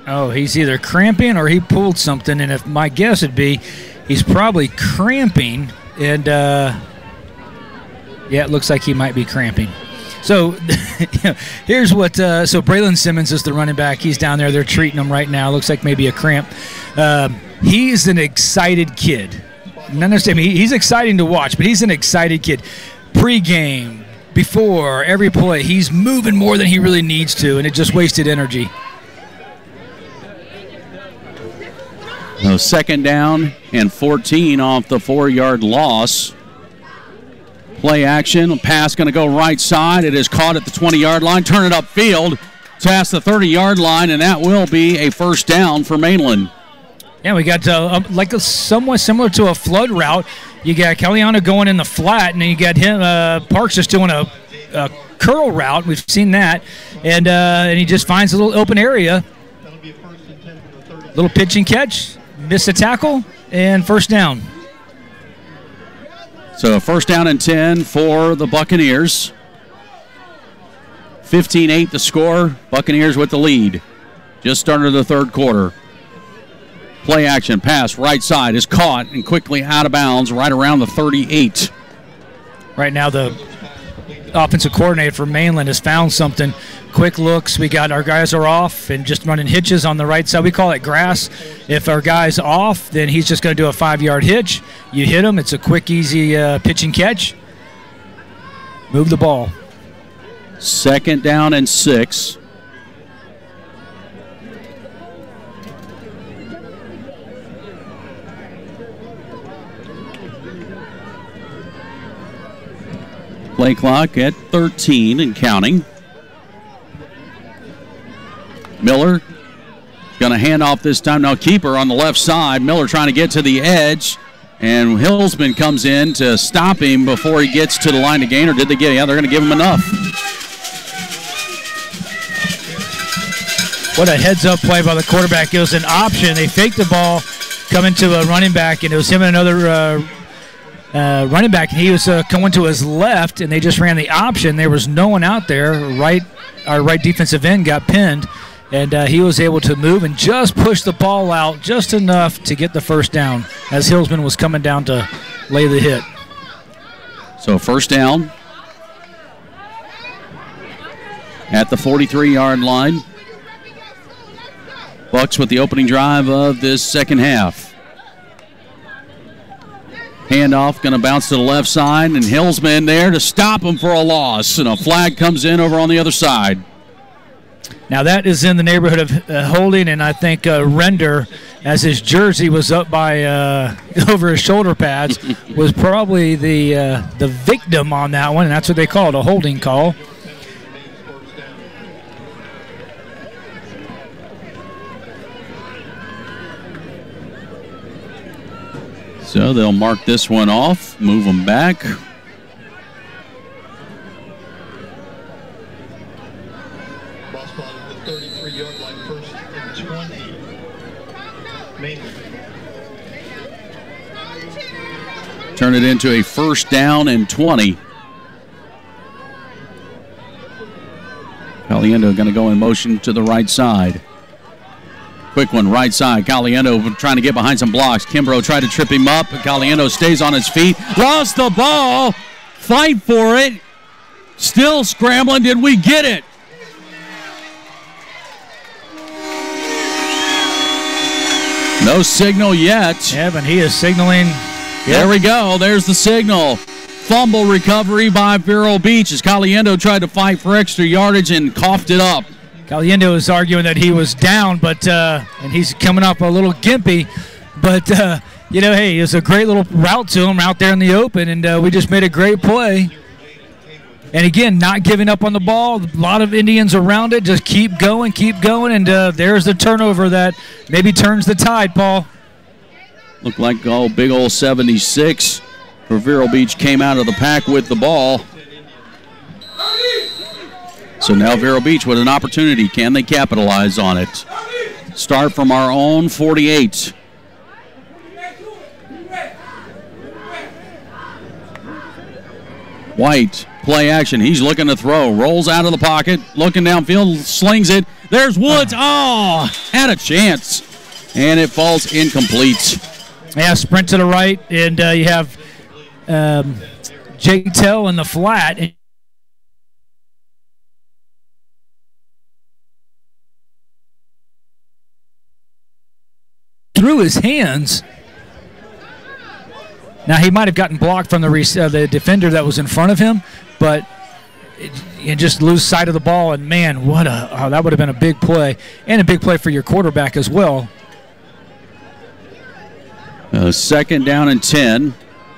Oh, he's either cramping or he pulled something, and if my guess would be he's probably cramping, and it looks like he might be cramping. So here's what so Braylon Simmons is the running back. He's down there. They're treating him right now. Looks like maybe a cramp. He's an excited kid. Understand me? He's exciting to watch, but he's an excited kid. Pre-game, before, every play, he's moving more than he really needs to, and it just wasted energy. So 2nd down and 14 off the 4-yard loss. Play action, pass going to go right side. It is caught at the 20-yard line. Turn it upfield past the 30-yard line, and that will be a first down for Mainland. Yeah, we got somewhat similar to a flood route. You got Caliano going in the flat, and then you got him Parks just doing a curl route. We've seen that, and he just finds a little open area. Little pitch and catch, miss a tackle, and first down. So 1st down and 10 for the Buccaneers. 15-8 the score. Buccaneers with the lead. Just started the 3rd quarter. Play action, pass, right side is caught and quickly out of bounds right around the 38. Right now the offensive coordinator for Mainland has found something. Quick looks, we got our guys are off and just running hitches on the right side. We call it grass. If our guy's off, then he's just going to do a 5-yard hitch. You hit him, it's a quick, easy pitch and catch. Move the ball. 2nd down and 6. Play clock at 13 and counting. Miller going to hand off this time. Now keeper on the left side. Miller trying to get to the edge. And Hillsman comes in to stop him before he gets to the line to gain. Or did they get? Yeah, they're going to give him enough. What a heads-up play by the quarterback. It was an option. They faked the ball, coming to a running back, and it was him and another running back. And he was going to his left, and they just ran the option. There was no one out there. Our right defensive end got pinned. And he was able to move and just push the ball out just enough to get the first down as Hillsman was coming down to lay the hit. So 1st down at the 43-yard line. Bucks with the opening drive of this 2nd half. Handoff going to bounce to the left side, and Hillsman there to stop him for a loss. And a flag comes in over on the other side. Now that is in the neighborhood of holding, and I think Render, as his jersey was up by over his shoulder pads, was probably the victim on that one, and that's what they call it, a holding call. So they'll mark this one off, move them back. Turn it into a 1st down and 20. Caliendo going to go in motion to the right side. Quick one, right side. Caliendo trying to get behind some blocks. Kimbrough tried to trip him up, but Caliendo stays on his feet. Lost the ball. Fight for it. Still scrambling. Did we get it? No signal yet. Yeah, but he is signaling. There we go. There's the signal. Fumble recovery by Vero Beach as Caliendo tried to fight for extra yardage and coughed it up. Caliendo is arguing that he was down, but and he's coming up a little gimpy. But, hey, it was a great little route to him out there in the open, and we just made a great play. And, again, not giving up on the ball. A lot of Indians around it. Just keep going, and there's the turnover that maybe turns the tide, Paul. Looked like big old 76 for Vero Beach came out of the pack with the ball. So now Vero Beach with an opportunity. Can they capitalize on it? Start from our own 48. White, play action. He's looking to throw. Rolls out of the pocket, looking downfield, slings it. There's Woods. Oh, had a chance. And it falls incomplete. Yeah, sprint to the right, and you have Jake Tell in the flat. Through his hands. Now, he might have gotten blocked from the defender that was in front of him, but you just lose sight of the ball, and, man, that would have been a big play, and a big play for your quarterback as well. Second down and 10.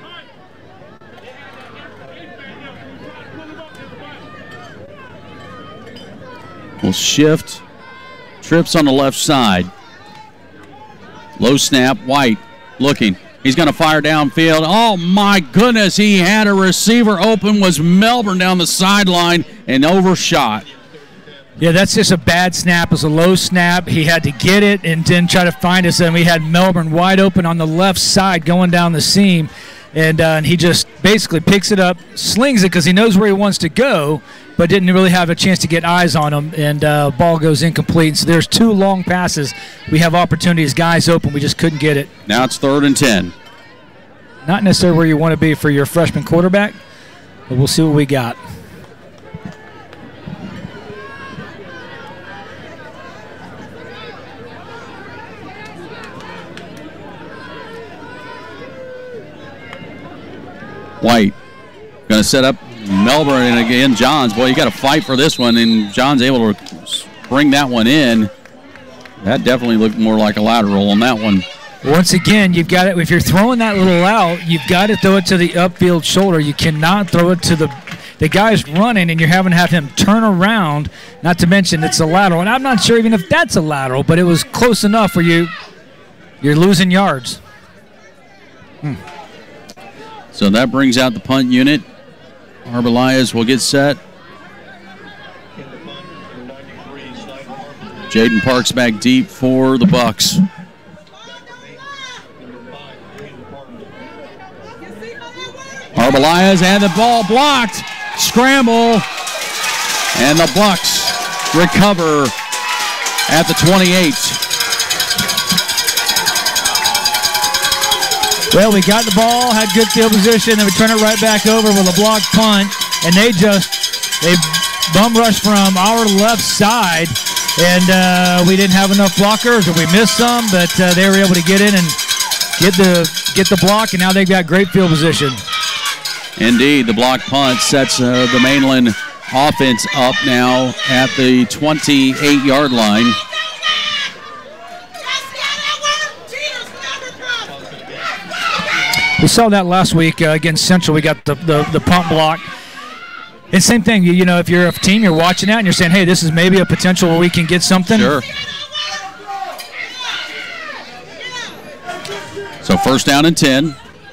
Will shift. Trips on the left side. Low snap. White looking. He's going to fire downfield. Oh, my goodness. He had a receiver open. Was Melbourne down the sideline and overshot. Yeah, that's just a bad snap. It was a low snap. He had to get it and then try to find us. And we had Melbourne wide open on the left side going down the seam. And he just basically picks it up, slings it because he knows where he wants to go, but didn't really have a chance to get eyes on him, and ball goes incomplete. So there's 2 long passes. We have opportunities, guys open. We just couldn't get it. Now it's 3rd and 10. Not necessarily where you want to be for your freshman quarterback, but we'll see what we got. White going to set up Melbourne, and again Johns. Boy, you got to fight for this one, and Johns able to bring that one in. That definitely looked more like a lateral on that one. Once again, you've got it. If you're throwing that little out, you've got to throw it to the upfield shoulder. You cannot throw it to the guy's running, and you're having to have him turn around. Not to mention it's a lateral, and I'm not sure even if that's a lateral, but it was close enough where you're losing yards. So that brings out the punt unit. Arbelias will get set. Jaden Parks back deep for the Bucks. Arbelias and the ball blocked. Scramble. And the Bucks recover at the 28. Well, we got the ball, had good field position, and we turn it right back over with a blocked punt, and they bum rushed from our left side, and we didn't have enough blockers, or we missed some, but they were able to get in and get the block, and now they've got great field position. Indeed, the block punt sets the Mainland offense up now at the 28-yard line. We saw that last week against Central. We got the punt block. And same thing, you know, if you're a team, you're watching that and you're saying, hey, this is maybe a potential where we can get something. Sure. So 1st down and 10.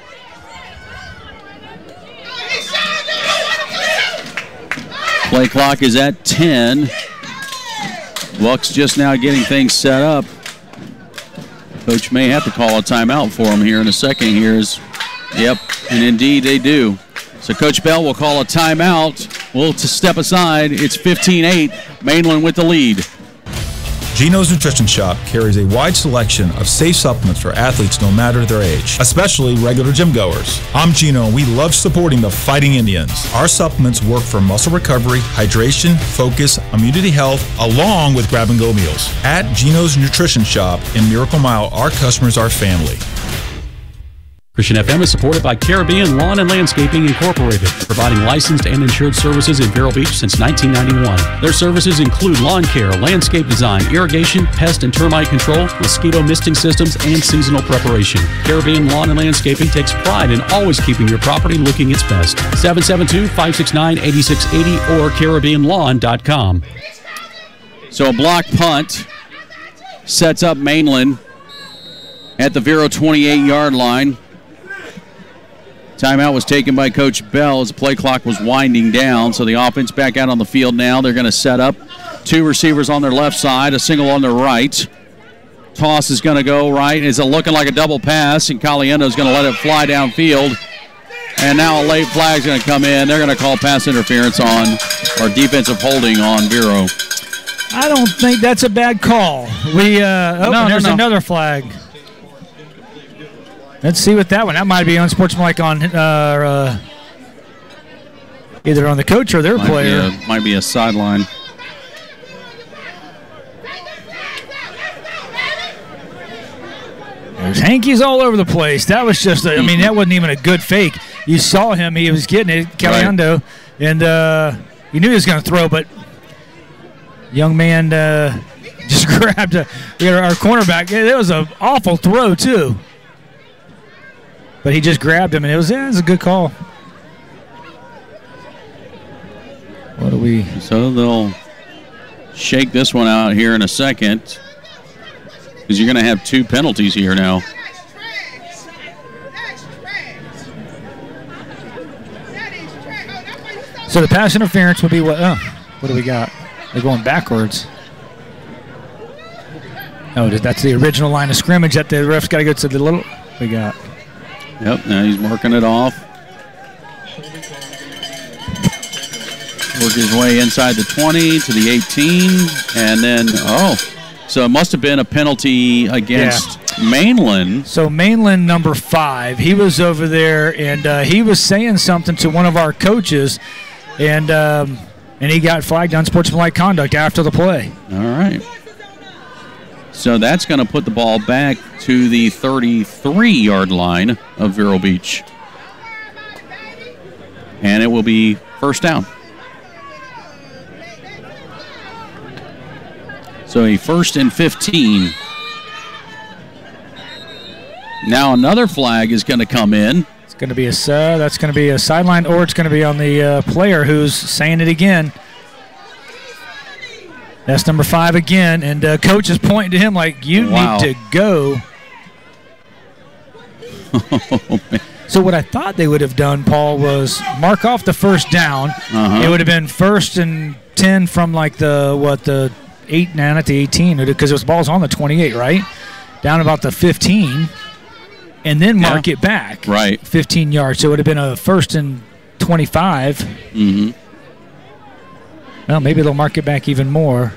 Play clock is at 10. Bucks just now getting things set up. Coach may have to call a timeout for him here in a second. Yep, and indeed they do. So Coach Bell will call a timeout. We'll step aside. It's 15-8. Mainland with the lead. Geno's Nutrition Shop carries a wide selection of safe supplements for athletes no matter their age, especially regular gym goers. I'm Geno, and we love supporting the Fighting Indians. Our supplements work for muscle recovery, hydration, focus, immunity health, along with grab-and-go meals. At Geno's Nutrition Shop in Miracle Mile, our customers are family. Christian FM is supported by Caribbean Lawn and Landscaping Incorporated, providing licensed and insured services in Vero Beach since 1991. Their services include lawn care, landscape design, irrigation, pest and termite control, mosquito misting systems, and seasonal preparation. Caribbean Lawn and Landscaping takes pride in always keeping your property looking its best. 772-569-8680 or CaribbeanLawn.com. So a block punt sets up Mainland at the Vero 28-yard line. Timeout was taken by Coach Bell as the play clock was winding down. So the offense back out on the field now. They're going to set up 2 receivers on their left side, a single on their right. Toss is going to go right. It's looking like a double pass, and Caliendo is going to let it fly downfield. And now a late flag is going to come in. They're going to call pass interference on, or defensive holding on Vero. I don't think that's a bad call. There's another flag. Let's see what that one. That might be unsportsmanlike on either on the coach or their player. Might be a sideline. There's hankies all over the place. That was just, that wasn't even a good fake. You saw him. He was getting it, Caliendo, and he knew he was going to throw, but young man just grabbed our cornerback. It was an awful throw, too. But he just grabbed him, and it was a good call. So they'll shake this one out here in a second, because you're going to have 2 penalties here now. So the pass interference would be what? What do we got? They're going backwards. Oh, that's the original line of scrimmage that the ref's got to go to the little. We got. Yep, now he's marking it off. Work his way inside the 20 to the 18, and then, so it must have been a penalty against Mainland. So Mainland, number 5, he was over there, and he was saying something to one of our coaches, and he got flagged unsportsmanlike conduct after the play. All right. So that's going to put the ball back to the 33-yard line of Vero Beach. And it will be first down. So a 1st and 15. Now another flag is going to come in. It's going to be that's going to be a sideline, or it's going to be on the player who's saying it again. That's number 5 again, and coach is pointing to him like, you need to go. So what I thought they would have done, Paul, was mark off the first down. It would have been 1st and 10 from like the 8, not the 18, because the ball's on the 28, right? Down about the 15, and then mark it back. Right. 15 yards. So it would have been a 1st and 25. Mm-hmm. Well, maybe they'll mark it back even more.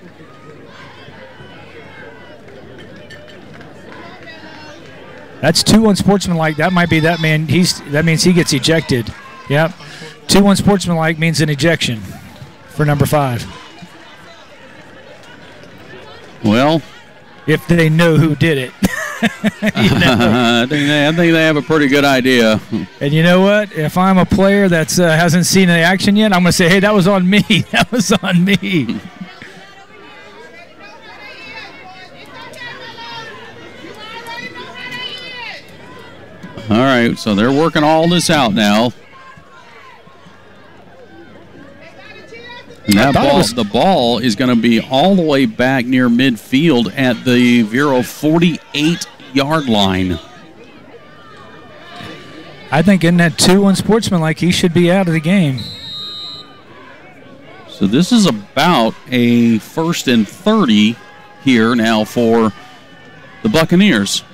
That's 2 unsportsmanlike. That might be that man. That means he gets ejected. Yep. 2 unsportsmanlike means an ejection for number 5. Well, if they know who did it. I think they have a pretty good idea. And you know what? If I'm a player that hasn't seen the action yet, I'm going to say, hey, that was on me. That was on me. All right, so they're working all this out now. And the ball is going to be all the way back near midfield at the Vero 48-yard line. I think in that 2 unsportsmanlike, he should be out of the game. So this is about a 1st and 30 here now for the Buccaneers.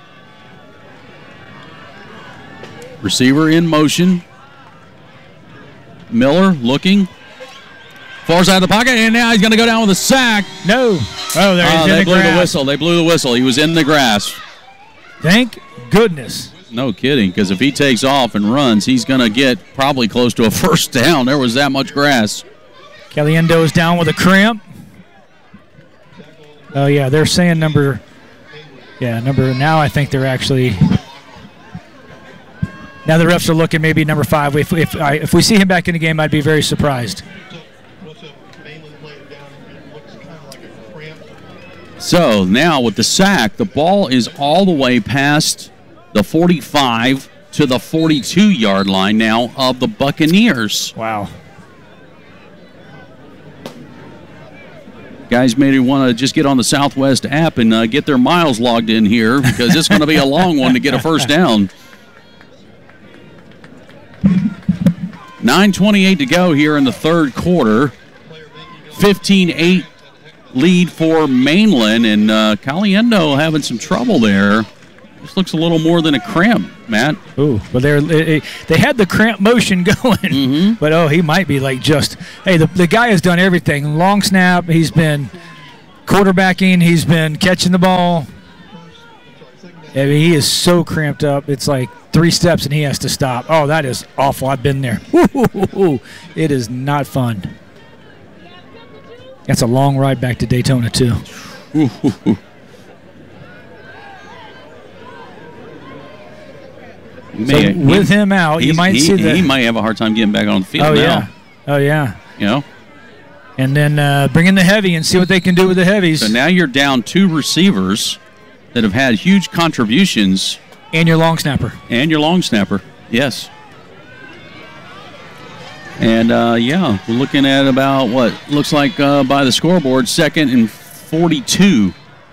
Receiver in motion. Miller looking. Far side of the pocket, and now he's going to go down with a sack. No. Oh, there he's in the grass. They blew the whistle. They blew the whistle. He was in the grass. Thank goodness. No kidding, because if he takes off and runs, he's going to get probably close to a first down. There was that much grass. Caliendo is down with a cramp. Oh, yeah, they're saying number. Now I think they're actually. Now the refs are looking maybe number 5. If we see him back in the game, I'd be very surprised. So now with the sack, the ball is all the way past the 45 to the 42-yard line now of the Buccaneers. Wow. Guys maybe want to just get on the Southwest app and get their miles logged in here, because it's going to be a long one to get a first down. 9:28 to go here in the third quarter. 15-8 lead for Mainland, and Caliendo having some trouble there. This looks a little more than a cramp, Matt. Ooh, but they had the cramp motion going. But, he might be like the guy has done everything. Long snap, he's been quarterbacking, he's been catching the ball. I mean, he is so cramped up. It's like 3 steps and he has to stop. Oh, that is awful. I've been there. It is not fun. That's a long ride back to Daytona, too. With him out, you might see that. He might have a hard time getting back on the field now. Oh, yeah. You know? And then bring in the heavy and see what they can do with the heavies. So now you're down 2 receivers that have had huge contributions. And your long snapper. Yes. And, we're looking at about what looks like by the scoreboard, 2nd and 42.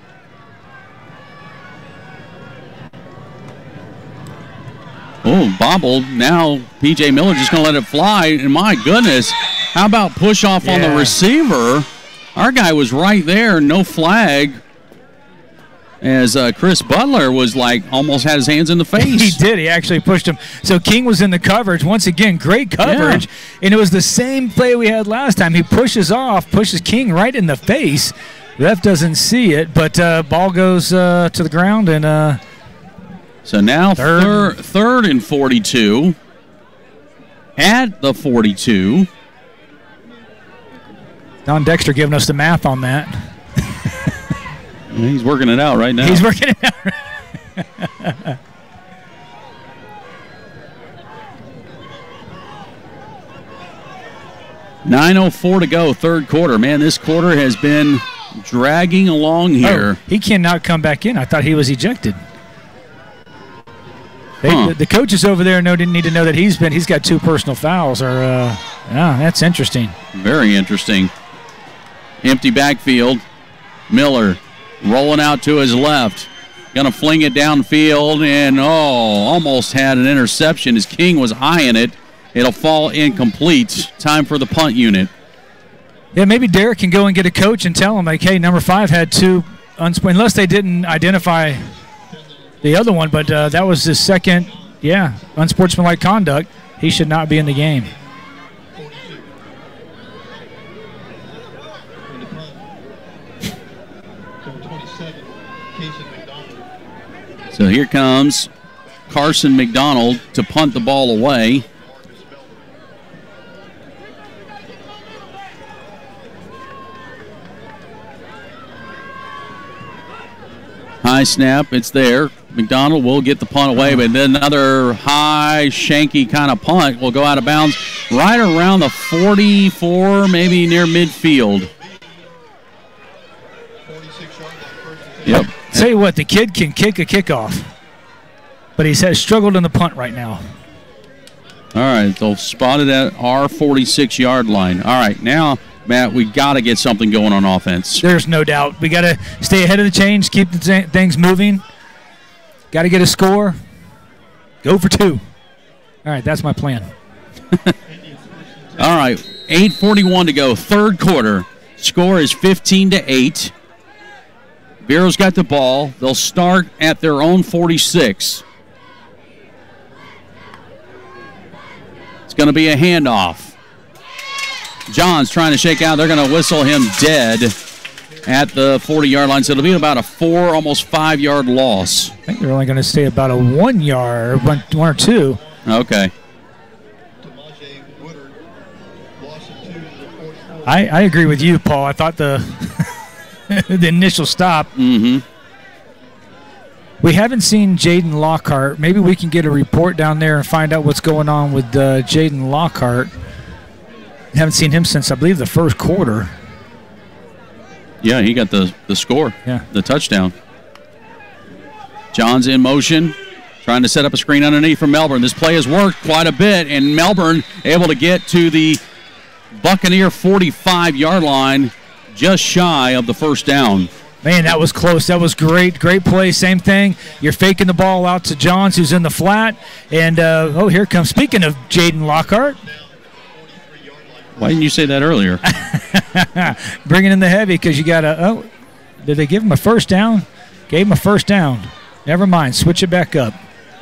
Oh, bobbled. Now P.J. Miller just going to let it fly. And, my goodness, how about push off on the receiver? Our guy was right there, no flag. As Chris Butler was almost had his hands in the face. He did. He actually pushed him. So King was in the coverage. Once again, great coverage. Yeah. And it was the same play we had last time. He pushes King right in the face. Ref doesn't see it, but ball goes to the ground. And so now third and 42 at the 42. Don Dexter giving us the math on that. He's working it out right now. He's working it out. 9:04 to go, third quarter. Man, this quarter has been dragging along here. He cannot come back in. I thought he was ejected. The coaches over there need to know that he's got 2 personal fouls. That's interesting. Very interesting. Empty backfield. Miller rolling out to his left. Going to fling it downfield and, almost had an interception as King was eyeing it. It'll fall incomplete. Time for the punt unit. Yeah, maybe Derek can go and get a coach and tell him, hey, number 5 had 2 unless they didn't identify the other one, but that was his second, unsportsmanlike conduct. He should not be in the game. So here comes Carson McDonald to punt the ball away. High snap, it's there. McDonald will get the punt away, but then another high, shanky kind of punt will go out of bounds right around the 44, maybe near midfield. Yep. Tell you what, the kid can kick a kickoff, but he's struggled in the punt right now. All right, they'll spot it at our 46-yard line. All right, now, Matt, we got to get something going on offense. There's no doubt. We got to stay ahead of the chains, keep the things moving. Got to get a score. Go for 2. All right, that's my plan. All right, 8:41 to go, third quarter. Score is 15-8. Vero's got the ball. They'll start at their own 46. It's going to be a handoff. John's trying to shake out. They're going to whistle him dead at the 40-yard line. So it'll be about a 4, almost 5-yard loss. I think they're only going to stay about a 1 yard, 1 or 2. Okay. I agree with you, Paul. I thought the initial stop. Mm-hmm. We haven't seen Jaden Lockhart. Maybe we can get a report down there and find out what's going on with Jaden Lockhart. Haven't seen him since, I believe, the first quarter. Yeah, he got the score, the touchdown. John's in motion, trying to set up a screen underneath for Melbourne. This play has worked quite a bit, and Melbourne able to get to the Buccaneer 45-yard line, just shy of the first down. Man, that was close. That was great. Great play. Same thing. You're faking the ball out to Johns, who's in the flat. And, here comes. Speaking of Jaden Lockhart. Why didn't you say that earlier? Bringing in the heavy because you got to, did they give him a first down? Gave him a first down. Never mind. Switch it back up.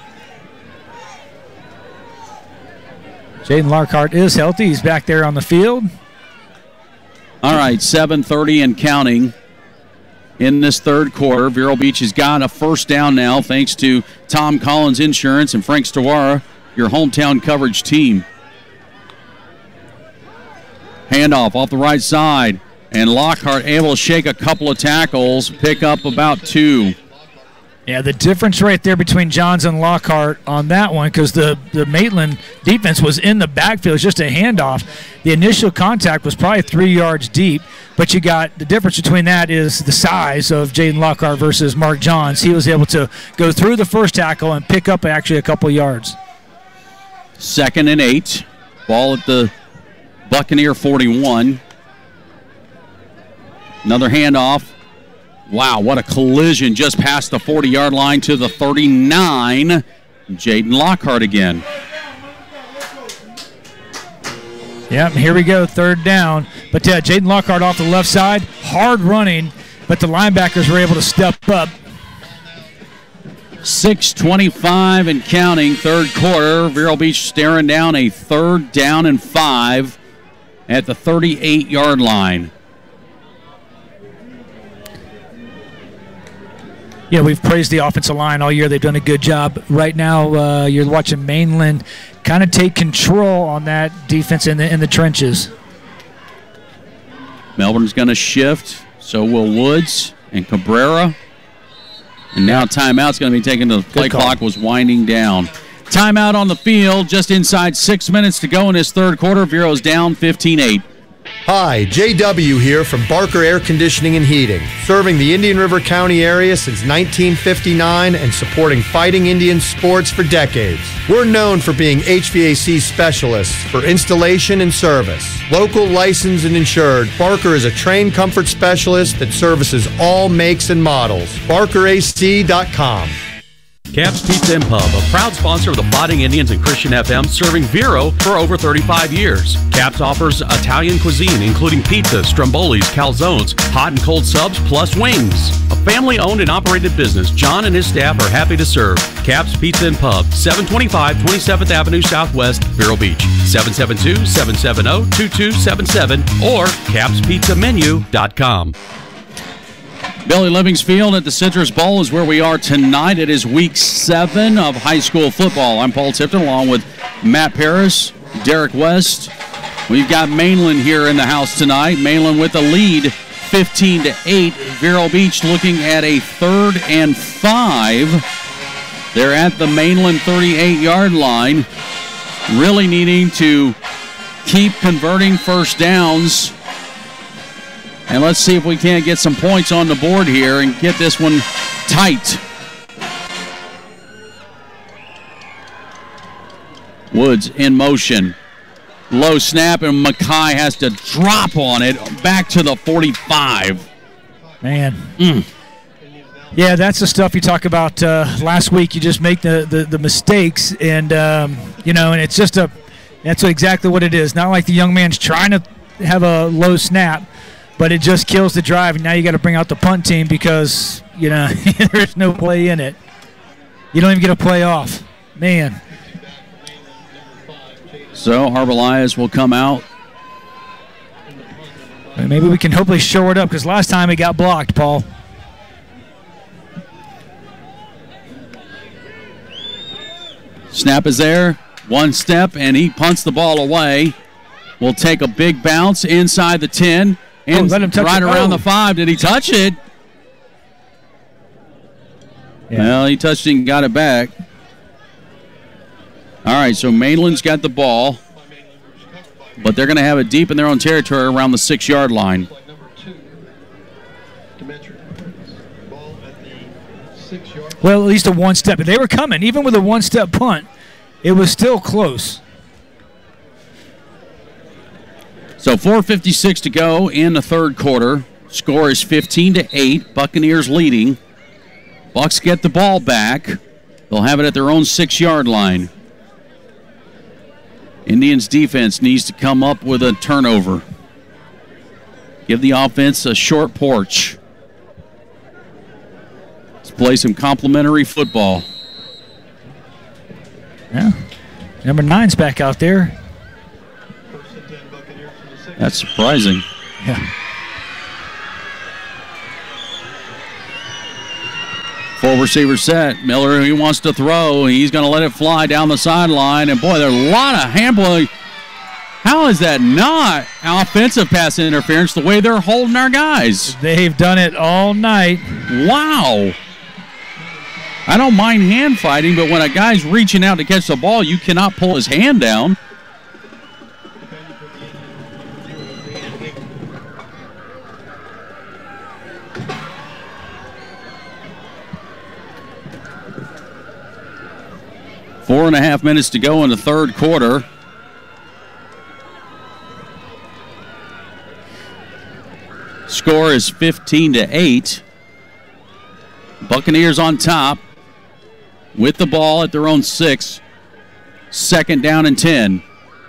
Jaden Lockhart is healthy. He's back there on the field. All right, 7:30 and counting in this third quarter. Vero Beach has got a first down now thanks to Tom Collins Insurance and Frank Stawara, your hometown coverage team. Handoff off the right side, and Lockhart able to shake a couple of tackles, pick up about 2. Yeah, the difference right there between Johns and Lockhart on that one, because the Maitland defense was in the backfield, it's just a handoff. The initial contact was probably 3 yards deep, but you got the difference between that is the size of Jaden Lockhart versus Mark Johns. He was able to go through the first tackle and pick up actually a couple yards. 2nd and 8. Ball at the Buccaneer 41. Another handoff. Wow, what a collision just past the 40-yard line to the 39. Jaden Lockhart again. Yep, here we go, 3rd down. But Jaden Lockhart off the left side, hard running, but the linebackers were able to step up. 6:25 and counting, third quarter. Vero Beach staring down a 3rd down and 5 at the 38-yard line. Yeah, we've praised the offensive line all year. They've done a good job. Right now, you're watching Mainland kind of take control on that defense in the trenches. Melbourne's going to shift. So will Woods and Cabrera. And now timeout's going to be taken. The play clock was winding down. Timeout on the field. Just inside 6 minutes to go in this third quarter. Vero's down 15-8. Hi, JW here from Barker Air Conditioning and Heating, serving the Indian River County area since 1959 and supporting fighting Indian sports for decades. We're known for being HVAC specialists for installation and service. Local, licensed, and insured, Barker is a trained comfort specialist that services all makes and models. BarkerAC.com. Cap's Pizza and Pub, a proud sponsor of the Fighting Indians and Christian FM, serving Vero for over 35 years. Cap's offers Italian cuisine, including pizzas, strombolis, calzones, hot and cold subs, plus wings. A family-owned and operated business, John and his staff are happy to serve. Cap's Pizza and Pub, 725 27th Avenue Southwest, Vero Beach, 772-770-2277 or capspizzamenu.com. Billy Livingsfield at the Citrus Bowl is where we are tonight. It is week 7 of high school football. I'm Paul Tipton along with Matt Paris, Derek West. We've got Mainland here in the house tonight. Mainland with a lead, 15-8. Vero Beach looking at a 3rd and 5. They're at the Mainland 38-yard line. Really needing to keep converting first downs. And let's see if we can't get some points on the board here and get this one tight. Woods in motion. Low snap, and Mackay has to drop on it back to the 45. Man. Yeah, that's the stuff you talk about last week. You just make the mistakes, and, and it's just that's exactly what it is. Not like the young man's trying to have a low snap, but it just kills the drive, and now you got to bring out the punt team because, there's no play in it. You don't even get a play off. Man. So Harbor Lions will come out. Maybe we can hopefully shore it up because last time it got blocked, Paul. Snap is there. One step, and he punts the ball away. Will take a big bounce inside the 10. And let him touch right it. around the 5. Did he touch it? Yeah. Well, he touched it and got it back. All right, so Mainland's got the ball, but they're going to have it deep in their own territory around the 6-yard line. Well, at least a one-step. They were coming. Even with a one-step punt, it was still close. So 4:56 to go in the third quarter. Score is 15-8. Buccaneers leading. Bucks get the ball back. They'll have it at their own 6-yard line. Indians defense needs to come up with a turnover. Give the offense a short porch. Let's play some complimentary football. Yeah. Number 9's back out there. That's surprising. Yeah. Full receiver set. Miller, he wants to throw. He's going to let it fly down the sideline. And, boy, there are a lot of handballing. How is that not offensive pass interference the way they're holding our guys? They've done it all night. Wow. I don't mind hand fighting, but when a guy's reaching out to catch the ball, you cannot pull his hand down. Four and a half minutes to go in the third quarter. Score is 15-8. Buccaneers on top with the ball at their own 6. Second down and 10.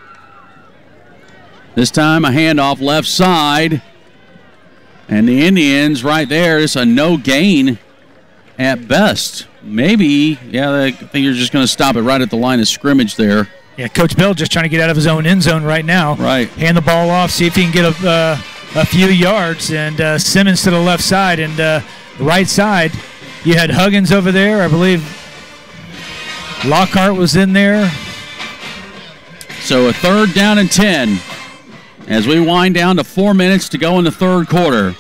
This time a handoff left side. And the Indians right there, it's a no gain at best. Maybe, yeah, I think you're just going to stop it right at the line of scrimmage there. Yeah, Coach Bell just trying to get out of his own end zone right now. Right. Hand the ball off, see if he can get a few yards. And Simmons to the left side. And the right side, you had Huggins over there. I believe Lockhart was in there. So a third down and 10 as we wind down to 4 minutes to go in the third quarter.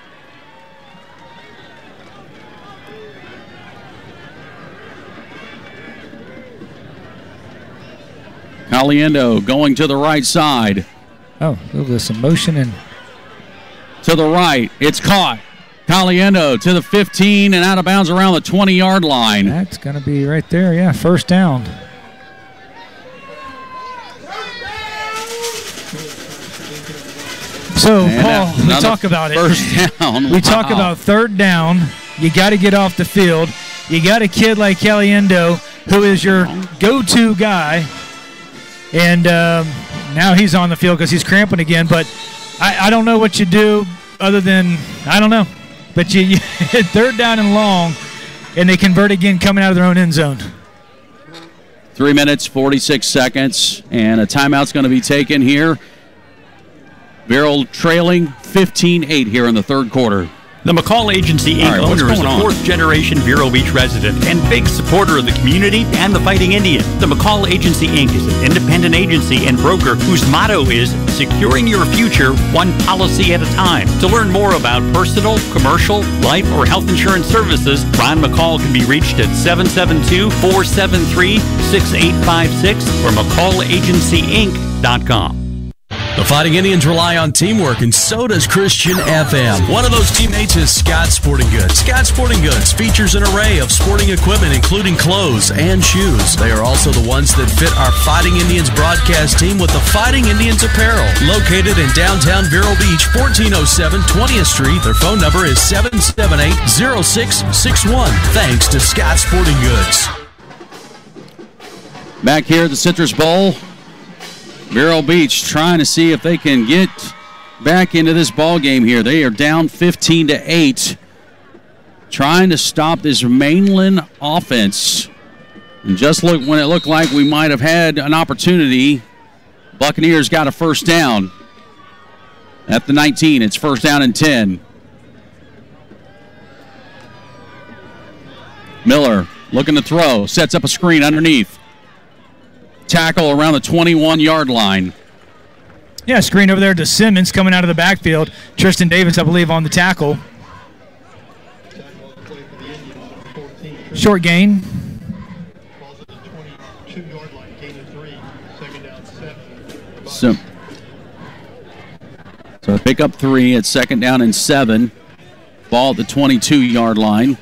Caliendo going to the right side. Oh, there's some motion and to the right. It's caught. Caliendo to the 15 and out of bounds around the 20-yard line. That's going to be right there, yeah, first down. So, Paul, we talk about it. First down. We talk about third down. You got to get off the field. You got a kid like Caliendo who is your go-to guy. And now he's on the field because he's cramping again. But I don't know what you do other than, I don't know. But you hit third down and long, and they convert again coming out of their own end zone. 3 minutes, 46 seconds, and a timeout's going to be taken here. Vero trailing 15-8 here in the third quarter. The McCall Agency Inc. owner is a fourth-generation Vero Beach resident and big supporter of the community and the Fighting Indian. The McCall Agency Inc. is an independent agency and broker whose motto is securing your future one policy at a time. To learn more about personal, commercial, life, or health insurance services, Ron McCall can be reached at 772-473-6856 or McCallagencyinc.com. The Fighting Indians rely on teamwork, and so does Christian FM. One of those teammates is Scott Sporting Goods. Scott Sporting Goods features an array of sporting equipment, including clothes and shoes. They are also the ones that fit our Fighting Indians broadcast team with the Fighting Indians apparel. Located in downtown Vero Beach, 1407 20th Street. Their phone number is 778-0661. Thanks to Scott Sporting Goods. Back here at the Citrus Bowl, Vero Beach trying to see if they can get back into this ball game here. They are down 15-8, trying to stop this Mainland offense. And just look, when it looked like we might have had an opportunity, Buccaneers got a first down at the 19. It's first down and 10. Miller looking to throw, sets up a screen underneath. Tackle around the 21-yard line. Yeah, screen over there to Simmons coming out of the backfield. Tristan Davis, I believe, on the tackle. Short gain. So pick up 3 at second down and 7. Ball at the 22-yard line.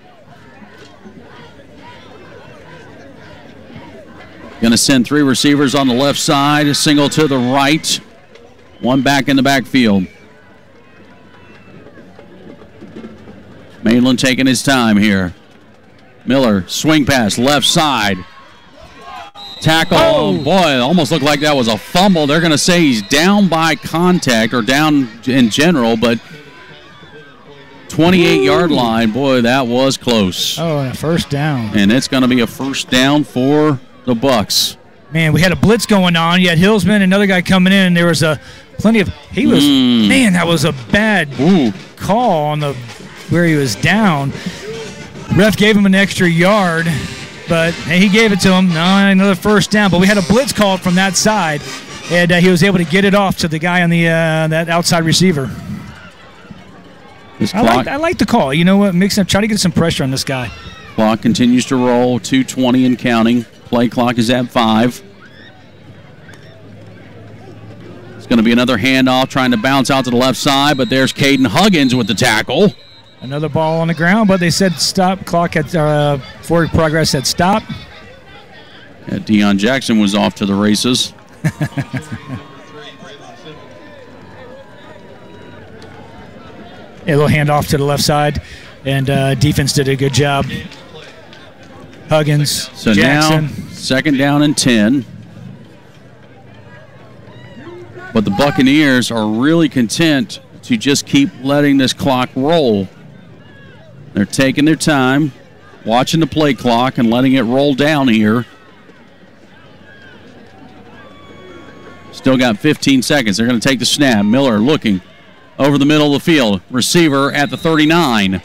Going to send 3 receivers on the left side, a single to the right, 1 back in the backfield. Mainland taking his time here. Miller, swing pass, left side. Tackle, oh boy, it almost looked like that was a fumble. They're going to say he's down by contact or down in general, but 28-yard line. Boy, that was close. Oh, and a first down. And it's going to be a first down for the Bucks. Man, we had a blitz going on. You had Hillsman, another guy coming in, and there was plenty of – man, that was a bad call on where he was down. Ref gave him an extra yard, but he gave it to him. No, another first down. But we had a blitz called from that side, and he was able to get it off to the guy on the that outside receiver. I like the call. You know what? Try to get some pressure on this guy. Clock continues to roll. 2:20 and counting. Play clock is at 5. It's going to be another handoff trying to bounce out to the left side, but there's Caden Huggins with the tackle. Another ball on the ground, but they said stop. Clock at forward progress said stop. Yeah, Deion Jackson was off to the races. A little handoff to the left side, and defense did a good job. Huggins, so Jackson. Now, second down and 10. But the Buccaneers are really content to just keep letting this clock roll. They're taking their time, watching the play clock and letting it roll down here. Still got 15 seconds. They're going to take the snap. Miller looking over the middle of the field. Receiver at the 39.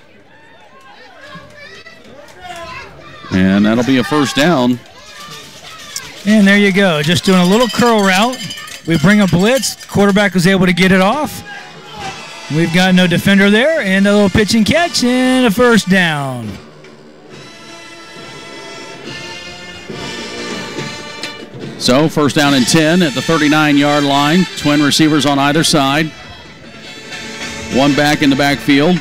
And that'll be a first down. And there you go. Just doing a little curl route. We bring a blitz. Quarterback was able to get it off. We've got no defender there. And a little pitch and catch and a first down. So first down and 10 at the 39-yard line. Twin receivers on either side. One back in the backfield.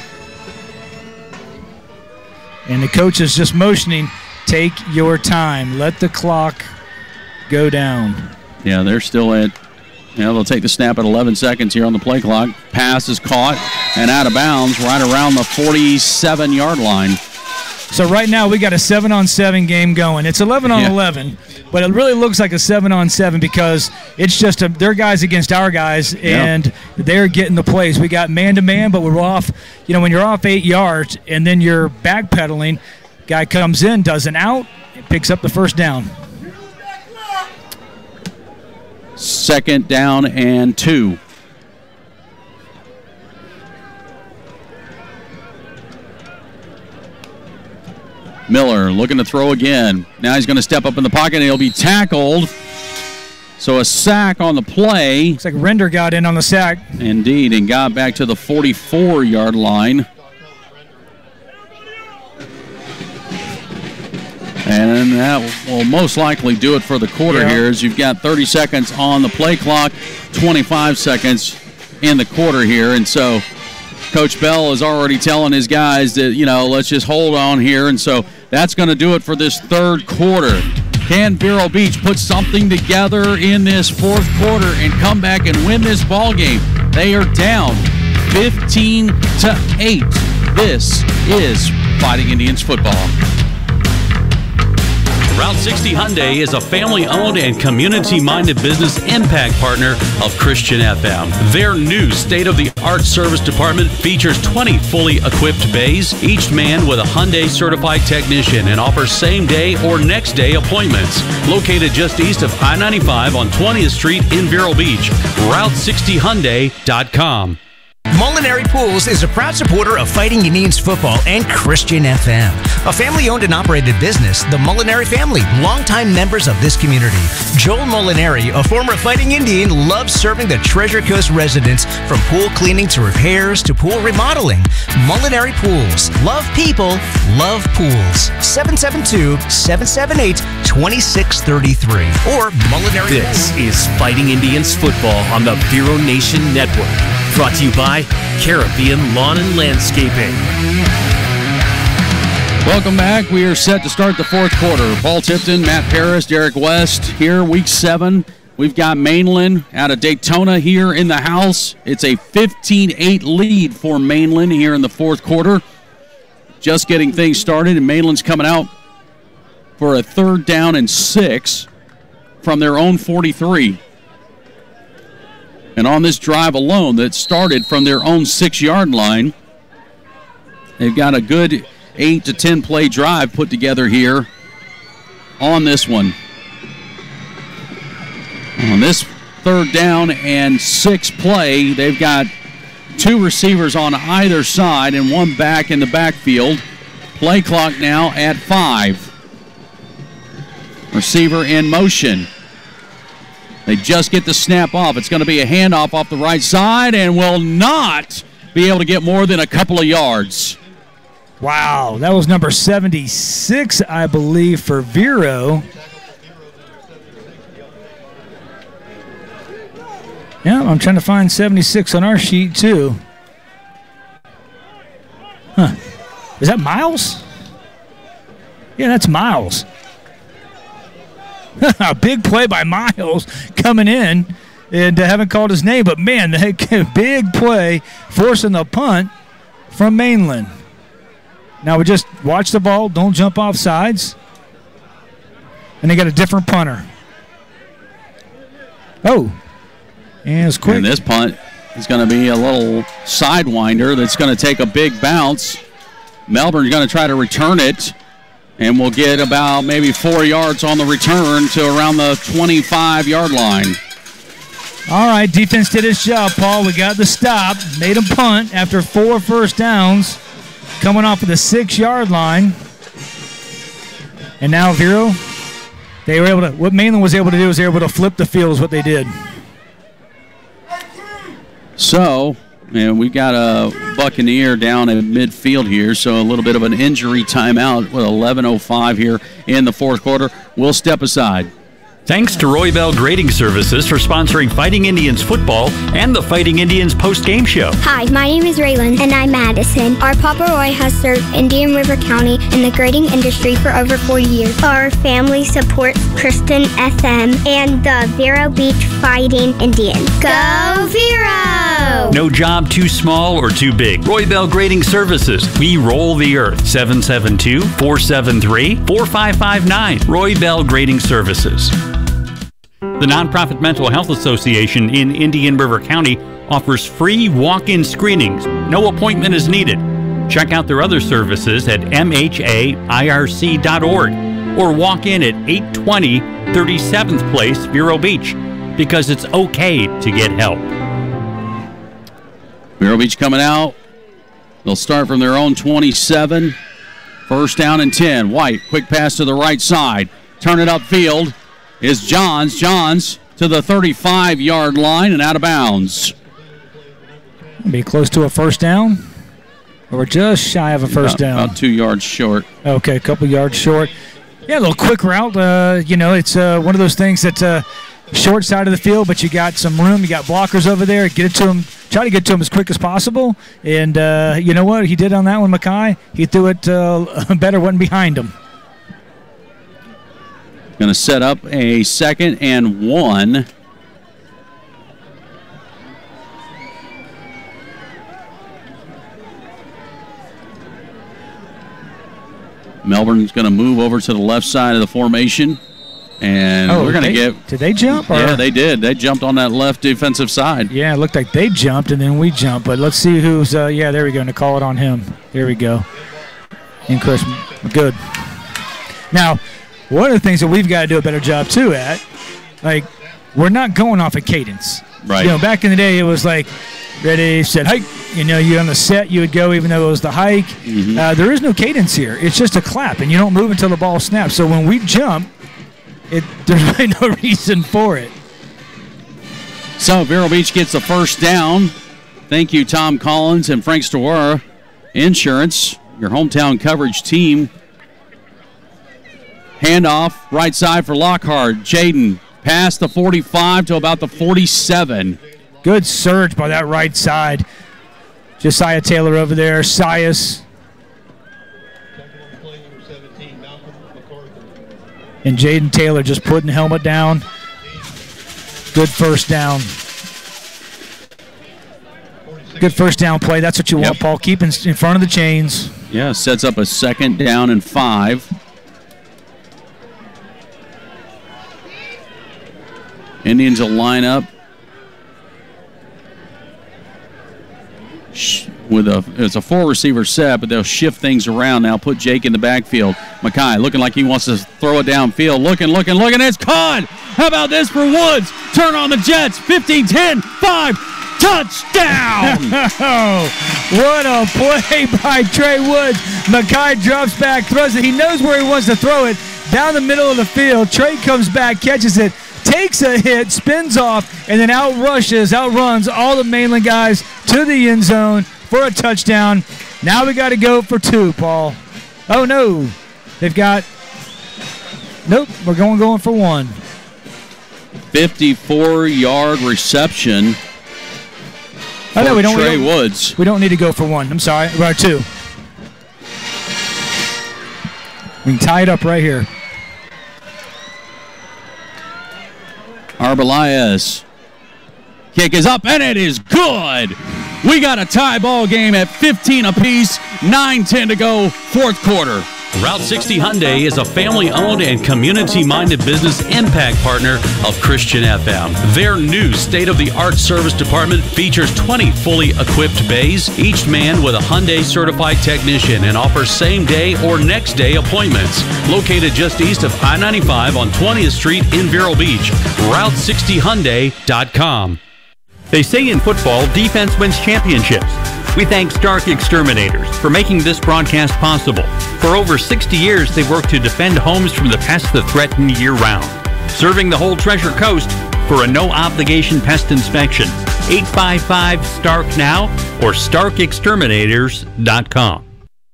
And the coach is just motioning, take your time. Let the clock go down. Yeah, they're still at, they'll take the snap at 11 seconds here on the play clock. Pass is caught and out of bounds right around the 47-yard line. So right now we got a 7-on-7 game going. It's 11-on-11, but it really looks like a 7-on-7 because it's just their guys against our guys, and they're getting the plays. We got man-to-man, but we're off. You know, when you're off 8 yards and then you're backpedaling, guy comes in, does an out, picks up the first down. Second down and 2. Miller looking to throw again. Now he's going to step up in the pocket and he'll be tackled. So a sack on the play. Looks like Render got in on the sack. Indeed, and got back to the 44-yard line. And that will most likely do it for the quarter here, as you've got 30 seconds on the play clock, 25 seconds in the quarter here. And so Coach Bell is already telling his guys that, let's just hold on here. And so that's going to do it for this third quarter. Can Vero Beach put something together in this fourth quarter and come back and win this ball game? They are down 15-8. This is Fighting Indians football. Route 60 Hyundai is a family-owned and community-minded business impact partner of Christian FM. Their new state-of-the-art service department features 20 fully equipped bays, each manned with a Hyundai certified technician, and offers same-day or next-day appointments. Located just east of I-95 on 20th Street in Vero Beach. Route60Hyundai.com. Molinari Pools is a proud supporter of Fighting Indians football and Christian FM. A family-owned and operated business, the Molinari family, longtime members of this community. Joel Molinari, a former Fighting Indian, loves serving the Treasure Coast residents from pool cleaning to repairs to pool remodeling. Molinari Pools. Love people, love pools. 772-778-2633 or Molinari This is Fighting Indians football on the Vero Nation Network. Brought to you by Caribbean Lawn and Landscaping. Welcome back. We are set to start the fourth quarter. Paul Tipton, Matt Paris, Derek West here, week 7. We've got Mainland out of Daytona here in the house. It's a 15-8 lead for Mainland here in the fourth quarter. Just getting things started, and Mainland's coming out for a 3rd down and 6 from their own 43. And on this drive alone that started from their own 6-yard line, They've got a good 8 to 10 play drive put together here on this one. On this 3rd down and 6 play, they've got 2 receivers on either side and 1 back in the backfield. Play clock now at 5. Receiver in motion. They just get the snap off. It's going to be a handoff off the right side and will not be able to get more than a couple of yards. Wow, that was number 76, I believe, for Vero. Yeah, I'm trying to find 76 on our sheet, too. Huh. Is that Miles? Yeah, that's Miles. A big play by Miles coming in, and haven't called his name, but, man, big play forcing the punt from Mainland. Now we just watch the ball, don't jump off sides, and they got a different punter. Oh. And it's quick. And this punt is going to be a little sidewinder that's going to take a big bounce. Melbourne's going to try to return it, and we'll get about maybe 4 yards on the return to around the 25-yard line. All right, defense did its job, Paul. We got the stop, made them punt after 4 first downs, coming off of the 6-yard line. And now Vero, they were able to, what Mainland was able to do is they were able to flip the field is what they did. So, and we've got a Buccaneer down at midfield here, so a little bit of an injury timeout with 11:05 here in the 4th quarter. We'll step aside. Thanks to Roy Bell Grading Services for sponsoring Fighting Indians football and the Fighting Indians post-game show. Hi, my name is Raylan, and I'm Madison. Our Papa Roy has served Indian River County in the grading industry for over 40 years. Our family supports Christian FM and the Vero Beach Fighting Indians. Go Vero! No job too small or too big. Roy Bell Grading Services. We roll the earth. 772-473-4559. Roy Bell Grading Services. The nonprofit Mental Health Association in Indian River County offers free walk-in screenings. No appointment is needed. Check out their other services at mhairc.org or walk in at 820 37th Place, Vero Beach, because it's okay to get help. Vero Beach coming out. They'll start from their own 27. 1st down and 10. White, quick pass to the right side. Turn it upfield. Is Johns. Johns to the 35-yard line and out of bounds. Be close to a 1st down. Or we're just shy of a 1st down. About 2 yards short. Okay, a couple yards short. Yeah, a little quick route. It's one of those things that short side of the field, but you got some room. You got blockers over there. Get it to him. Try to get to him as quick as possible. And you know what he did on that one, Mackay? He threw it better, wasn't behind him. Going to set up a 2nd and 1. Melbourne's going to move over to the left side of the formation. And we're going to get... Did they jump? Yeah, they did. They jumped on that left defensive side. Yeah, it looked like they jumped, and then we jumped. But let's see who's... yeah, there we go. Going to call it on him. There we go. And Chris, good. Now... one of the things that we've got to do a better job, too, at, like, we're not going off a cadence. Right. You know, back in the day, it was like, ready, set, hike. You know, you on the set, you would go even though it was the hike. Mm-hmm. There is no cadence here. It's just a clap, and you don't move until the ball snaps. So when we jump, there's really no reason for it. So Vero Beach gets the 1st down. Thank you, Tom Collins and Frank Stewara Insurance, your hometown coverage team. Handoff, right side for Lockhart. Jaden past the 45 to about the 47. Good surge by that right side. Josiah Taylor over there. Sias. And Jaden Taylor just putting the helmet down. Good 1st down. Good 1st down play. That's what you want, Paul. Keep in front of the chains. Yeah, sets up a 2nd down and 5. Indians will line up it's a 4-receiver set, but they'll shift things around now, put Jake in the backfield. Mackay looking like he wants to throw it downfield. Looking. It's caught. How about this for Woods? Turn on the Jets. 15, 10, 5. Touchdown! What a play by Trey Woods. Mackay drops back, throws it. He knows where he wants to throw it. Down the middle of the field. Trey comes back, catches it, takes a hit, spins off, and then outruns all the Mainland guys to the end zone for a touchdown. Now we got to go for 2, Paul. Oh, no. Nope, we're going for 1. 54-yard reception for Trey Woods. We don't need to go for 1. I'm sorry. We're 2. We can tie it up right here. Arbeláez. Kick is up, and it is good. We got a tie ball game at 15 apiece. 9:10 to go, fourth quarter. Route 60 Hyundai is a family-owned and community-minded business impact partner of Christian FM. Their new state-of-the-art service department features 20 fully equipped bays, each manned with a Hyundai-certified technician, and offers same-day or next-day appointments. Located just east of I-95 on 20th Street in Vero Beach. Route60Hyundai.com. They say in football, defense wins championships. We thank Stark Exterminators for making this broadcast possible. For over 60 years, they've worked to defend homes from the pests that threaten year-round. Serving the whole Treasure Coast for a no-obligation pest inspection. 855-STARK now or StarkExterminators.com.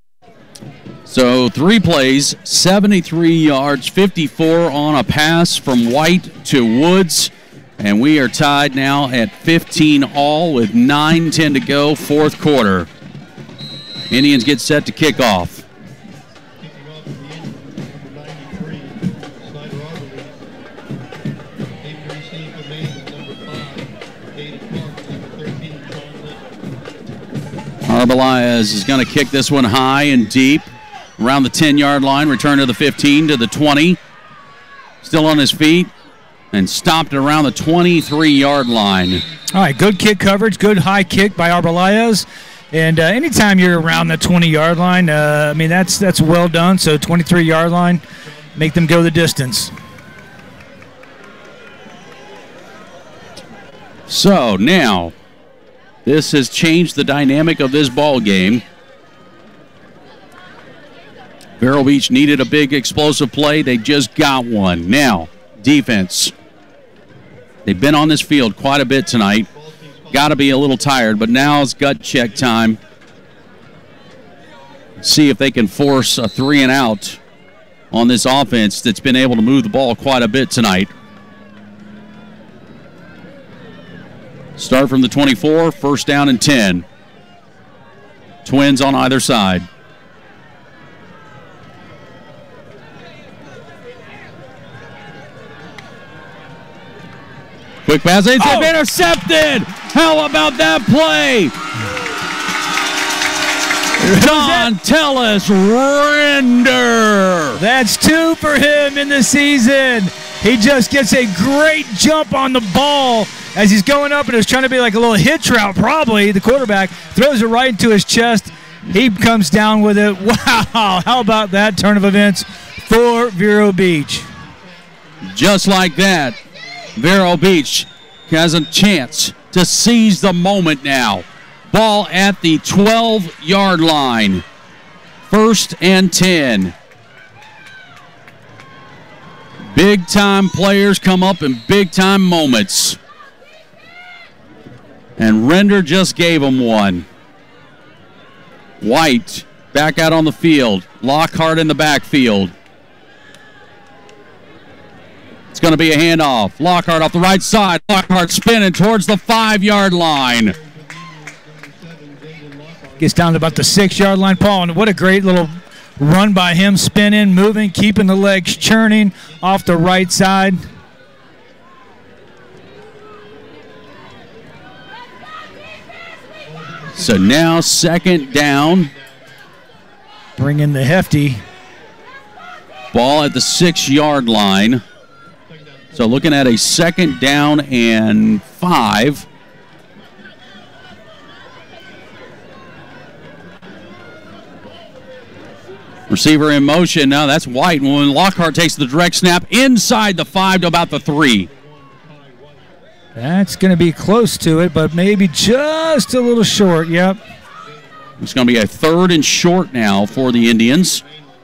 So 3 plays, 73 yards, 54 on a pass from White to Woods. And we are tied now at 15 all with 9:10 to go, fourth quarter. Indians get set to kick off. Arbeláez is going to kick this one high and deep around the 10-yard line, return to the 15, to the 20. Still on his feet. And stopped around the 23-yard line. All right, good kick coverage, good high kick by Arbeláez. And anytime you're around the 20-yard line, that's well done. So 23-yard line, make them go the distance. So now, this has changed the dynamic of this ball game. Vero Beach needed a big explosive play. They just got one. Now, defense. They've been on this field quite a bit tonight. Got to be a little tired, but now it's gut check time. See if they can force a 3-and-out on this offense that's been able to move the ball quite a bit tonight. Start from the 24, first down and 10. Twins on either side. Quick pass, it's intercepted. How about that play? Dontellis Render. That's 2 for him in the season. He just gets a great jump on the ball as he's going up, and it was trying to be like a little hitch route, probably. The quarterback throws it right into his chest. He comes down with it. Wow, how about that turn of events for Vero Beach? Just like that. Vero Beach has a chance to seize the moment now. Ball at the 12-yard line. First and 10. Big-time players come up in big-time moments. And Render just gave them one. White back out on the field. Lockhart in the backfield. It's going to be a handoff. Lockhart off the right side. Lockhart spinning towards the 5-yard line. Gets down to about the 6-yard line, Paul. And what a great little run by him, spinning, moving, keeping the legs churning off the right side. So now second down. Bring in the hefty. Ball at the 6-yard line. So looking at a second down and 5. Receiver in motion. Now that's White. When Lockhart takes the direct snap inside the 5 to about the 3. That's going to be close to it, but maybe just a little short. Yep. It's going to be a 3rd and short now for the Indians.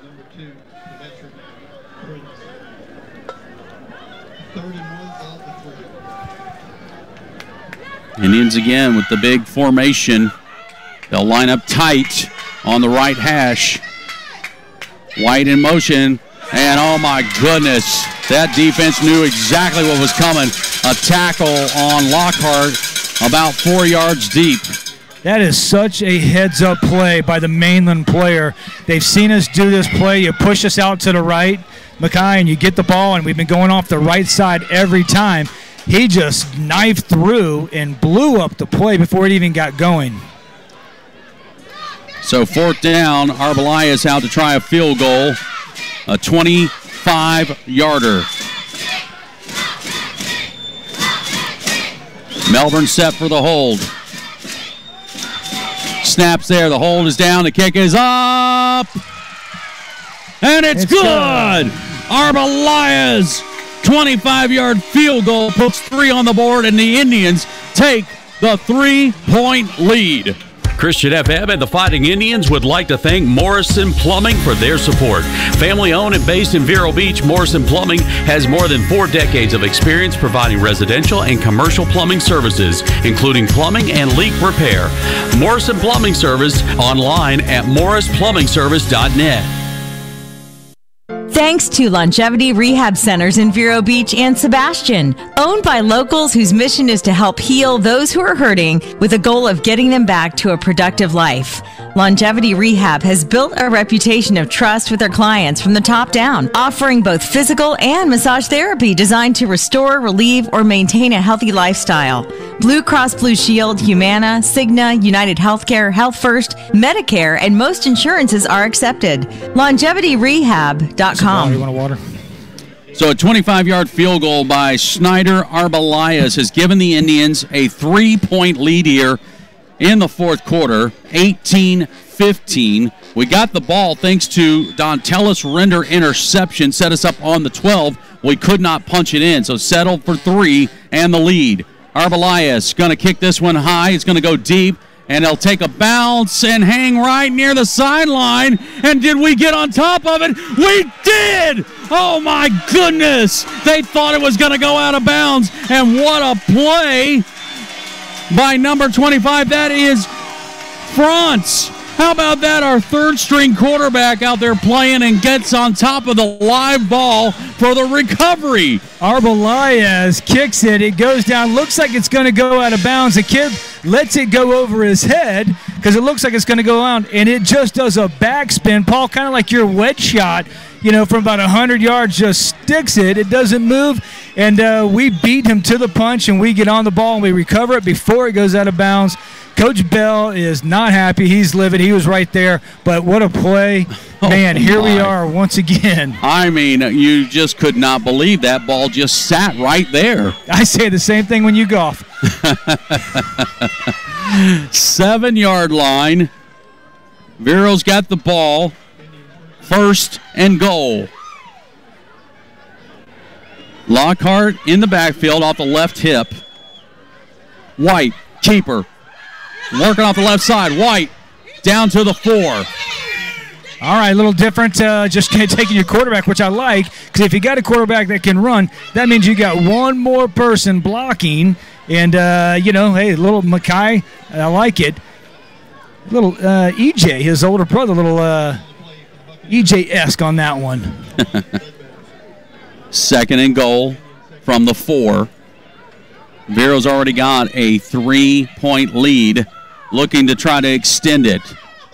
Indians again with the big formation. They'll line up tight on the right hash. White in motion, and oh my goodness, that defense knew exactly what was coming. A tackle on Lockhart about 4 yards deep. That is such a heads-up play by the Mainland player. They've seen us do this play. You push us out to the right, Mackay, and you get the ball, and we've been going off the right side every time. He just knifed through and blew up the play before it even got going. So 4th down, Arbelias out to try a field goal, a 25-yarder. Melbourne set for the hold. Snaps there, the hold is down, the kick is up, and it's good. Arbelias, 25-yard field goal, puts 3 on the board, and the Indians take the 3-point lead. Christian FM and the Fighting Indians would like to thank Morrison Plumbing for their support. Family owned and based in Vero Beach, Morrison Plumbing has more than 4 decades of experience providing residential and commercial plumbing services, including plumbing and leak repair. Morrison Plumbing Service online at morrisplumbingservice.net. Thanks to Longevity Rehab Centers in Vero Beach and Sebastian, owned by locals whose mission is to help heal those who are hurting with the goal of getting them back to a productive life. Longevity Rehab has built a reputation of trust with their clients from the top down, offering both physical and massage therapy designed to restore, relieve, or maintain a healthy lifestyle. Blue Cross Blue Shield, Humana, Cigna, United Healthcare, Health First, Medicare, and most insurances are accepted. LongevityRehab.com. You want water? So a 25-yard field goal by Schneider Arbelias has given the Indians a 3-point lead here in the 4th quarter, 18-15. We got the ball thanks to Dontelis Render interception, set us up on the 12. We could not punch it in, so settled for 3 and the lead. Arbelias going to kick this one high. It's going to go deep, and they'll take a bounce and hang right near the sideline. And did we get on top of it? We did! Oh, my goodness! They thought it was going to go out of bounds, and what a play by number 25. That is Franz. How about that? Our 3rd-string quarterback out there playing and gets on top of the live ball for the recovery. Arbelias kicks it. It goes down. Looks like it's going to go out of bounds. The kid lets it go over his head because it looks like it's going to go out, and it just does a backspin. Paul, kind of like your wedge shot, from about 100 yards, just sticks it. It doesn't move, and we beat him to the punch, and we get on the ball, and we recover it before it goes out of bounds. Coach Bell is not happy. He's livid. He was right there. But what a play. Man, here we are once again. I mean, you just could not believe that ball just sat right there. I say the same thing when you golf. 7-yard line. Vero's got the ball. 1st and goal. Lockhart in the backfield off the left hip. White, keeper. Working off the left side. White down to the 4. All right, a little different. Just taking your quarterback, which I like, because if you got a quarterback that can run, that means you got one more person blocking. And, hey, little Mackay, I like it. Little EJ, his older brother, little EJ-esque on that one. 2nd and goal from the 4. Vero's already got a 3-point lead, looking to try to extend it.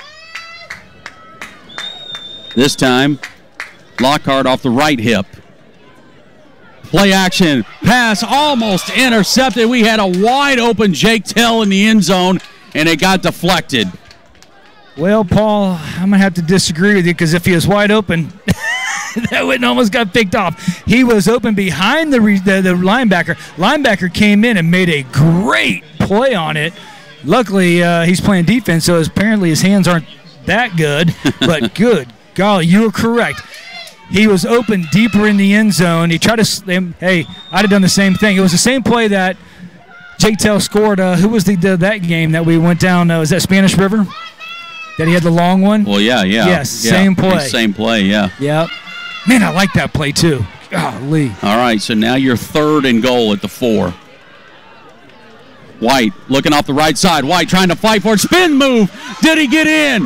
This time, Lockhart off the right hip. Play action, pass almost intercepted. We had a wide open Jake Tell in the end zone, and it got deflected. Well, Paul, I'm going to have to disagree with you, because if he was wide open, that one almost got picked off. He was open behind the linebacker. Linebacker came in and made a great play on it. Luckily, he's playing defense, so apparently his hands aren't that good. But good Golly, you were correct. He was open deeper in the end zone. He tried to slam. Hey, I'd have done the same thing. It was the same play that Jake Tell scored. Who was that game that we went down? Was that Spanish River? That he had the long one? Well, yeah. Yes, same play. Same play, yeah. Yep. Man, I like that play too. Golly. All right, so now you're 3rd and goal at the 4. White looking off the right side. White trying to fight for it. Spin move. Did he get in?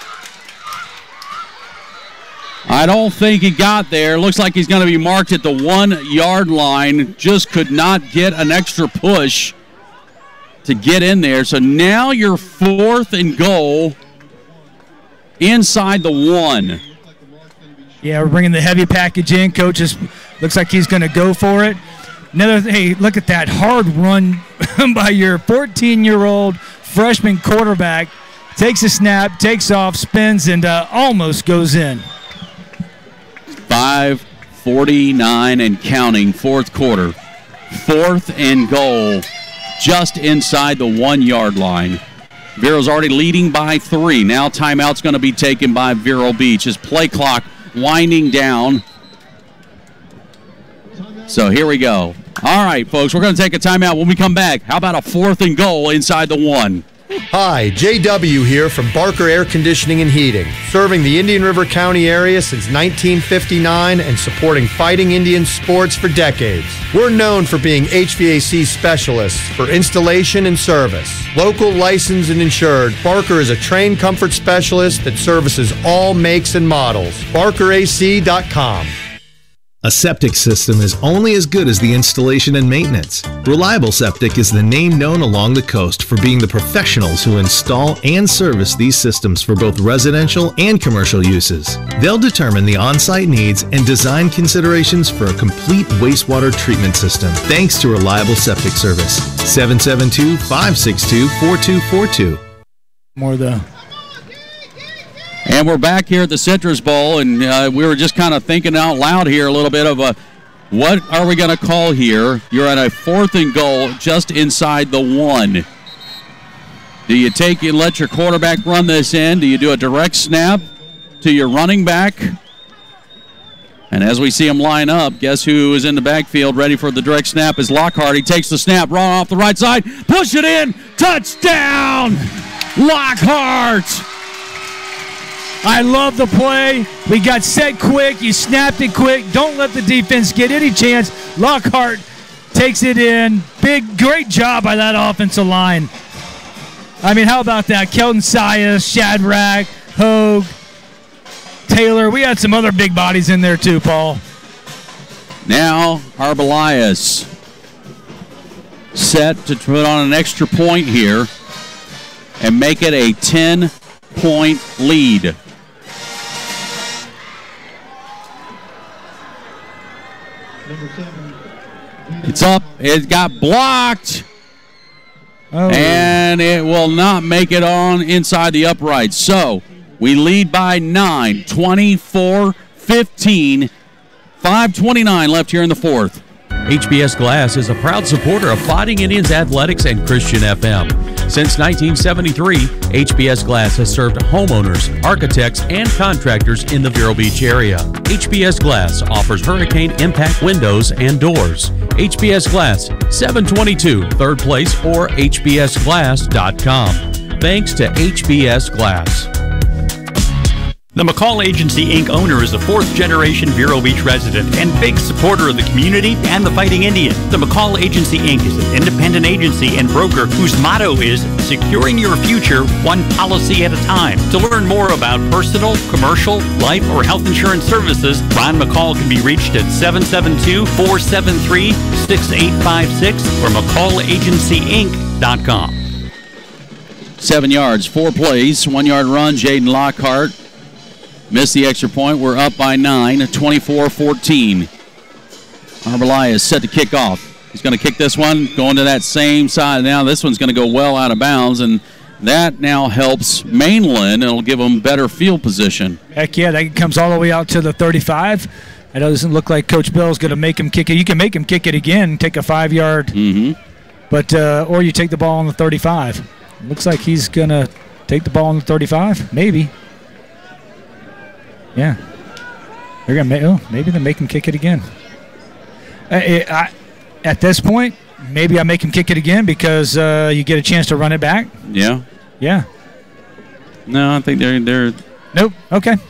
I don't think he got there. Looks like he's going to be marked at the 1-yard line. Just could not get an extra push to get in there. So now you're 4th and goal inside the 1. Yeah, we're bringing the heavy package in. Coach looks like he's going to go for it. Hey, look at that hard run by your 14-year-old freshman quarterback. Takes a snap, takes off, spins, and almost goes in. 5:49 and counting, 4th quarter. 4th and goal, just inside the 1-yard line. Vero's already leading by 3. Now timeout's going to be taken by Vero Beach. His play clock winding down. So here we go. All right, folks, we're going to take a timeout. When we come back, how about a 4th and goal inside the 1? Hi, JW here from Barker Air Conditioning and Heating, serving the Indian River County area since 1959 and supporting fighting Indian sports for decades. We're known for being HVAC specialists for installation and service. Local, licensed, and insured, Barker is a trained comfort specialist that services all makes and models. BarkerAC.com. A septic system is only as good as the installation and maintenance. Reliable Septic is the name known along the coast for being the professionals who install and service these systems for both residential and commercial uses. They'll determine the on-site needs and design considerations for a complete wastewater treatment system, thanks to Reliable Septic Service. 772-562-4242. And we're back here at the Citrus Bowl, and we were just kind of thinking out loud here a little bit of what are we going to call here? You're at a 4th and goal just inside the 1. Do you take and let your quarterback run this in? Do you do a direct snap to your running back? And as we see him line up, guess who is in the backfield ready for the direct snap is Lockhart. He takes the snap, run off the right side, push it in, touchdown, Lockhart! I love the play. We got set quick. You snapped it quick. Don't let the defense get any chance. Lockhart takes it in. Great job by that offensive line. I mean, how about that? Kelton Sias, Shadrack, Hogue, Taylor. We had some other big bodies in there too, Paul. Now, Arbelias set to put on an extra point here and make it a 10-point lead. It's up. It got blocked. Oh. And it will not make it on inside the upright. So we lead by 9, 24-15. 5:29 left here in the 4th. HBS Glass is a proud supporter of Fighting Indians Athletics and Christian FM. Since 1973, HBS Glass has served homeowners, architects, and contractors in the Vero Beach area. HBS Glass offers hurricane impact windows and doors. HBS Glass, 722 3rd Place or hbsglass.com. Thanks to HBS Glass. The McCall Agency, Inc. owner is a 4th-generation Vero Beach resident and big supporter of the community and the Fighting Indian. The McCall Agency, Inc. is an independent agency and broker whose motto is securing your future one policy at a time. To learn more about personal, commercial, life, or health insurance services, Ron McCall can be reached at 772-473-6856 or McCallAgencyInc.com. 7 yards, 4 plays, 1-yard run, Jaden Lockhart. Missed the extra point. We're up by 9, 24-14. Arbelias set to kick off. He's going to kick this one, going to that same side. Now this one's going to go well out of bounds, and that now helps Mainland. It'll give them better field position. Heck yeah, that comes all the way out to the 35. It doesn't look like Coach Bell's going to make him kick it. You can make him kick it again, take a 5-yard, but or you take the ball on the 35. Looks like he's going to take the ball on the 35, maybe. Yeah. They're gonna maybe they make him kick it again. At this point, maybe I make him kick it again because you get a chance to run it back. Yeah. Yeah. No, I think they're. Nope. Okay.